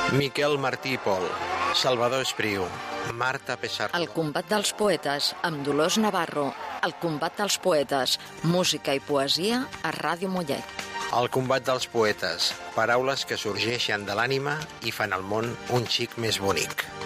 Miquel Martí i Pol, Salvador Espriu, Marta Pessardo. El combat dels poetes, amb Dolors Navarro. El combat dels poetes, música i poesia a Ràdio Mollet. El combat dels poetes, paraules que sorgeixen de l'ànima i fan el món un xic més bonic.